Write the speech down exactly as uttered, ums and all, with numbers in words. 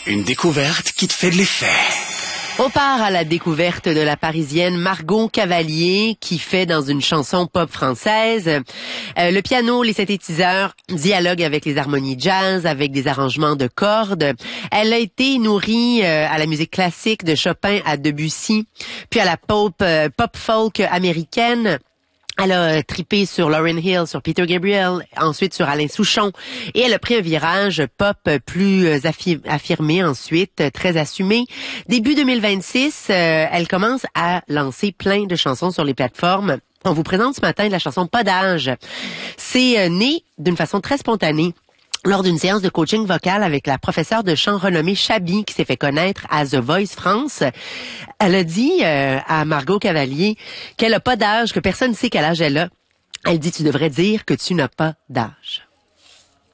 Une découverte qui te fait de l'effet. On part à la découverte de la Parisienne Margot Cavalier qui fait dans une chanson pop française. Euh, le piano, les synthétiseurs dialoguent avec les harmonies jazz, avec des arrangements de cordes. Elle a été nourrie euh, à la musique classique de Chopin à Debussy, puis à la pop, euh, pop folk américaine. Elle a trippé sur Lauryn Hill, sur Peter Gabriel, ensuite sur Alain Souchon. Et elle a pris un virage pop plus affi- affirmé ensuite, très assumé. Début deux mille vingt-six, euh, elle commence à lancer plein de chansons sur les plateformes. On vous présente ce matin la chanson Pas d'âge. C'est euh, né d'une façon très spontanée lors d'une séance de coaching vocal avec la professeure de chant renommée Chabi qui s'est fait connaître à The Voice France. Elle a dit euh, à Margot Cavalier qu'elle a pas d'âge, que personne ne sait quel âge elle a. Elle dit, tu devrais dire que tu n'as pas d'âge.